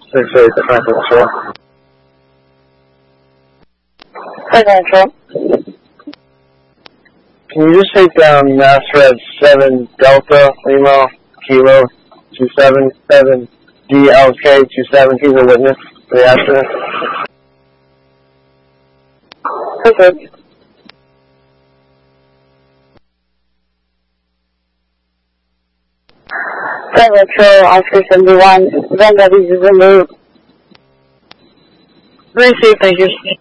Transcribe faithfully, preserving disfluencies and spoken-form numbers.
six eight, Franklin Shore. Franklin Shore. Can you just take down Mass Red seven Delta Lima Kilo two seven seven D L K two seven? He's a witness for the accident. Okay. Franklin Shore, Oscar seventy-one, Van Gubby's is removed. Very safe, thank you.